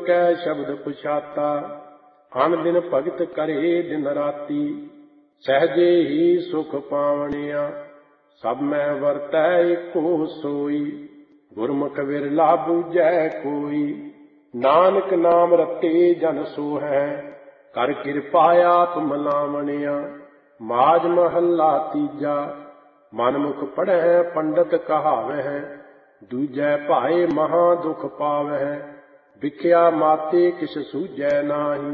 कै शब्द पुछाता, अन दिन भगत करे दिन राती। सहजे ही सुख पावनिया, सब मैं वरतै एको सोई। गुरमुख विरला बूझै कोई, नानक नाम रते जन सोहै। कर किरपा आप मलावनिया, माज महला तीजा। मनमुख पढ़ै पंडित कहावह, दूजै भाए महा दुख पावह। विख्या माते किस सूझै नाही,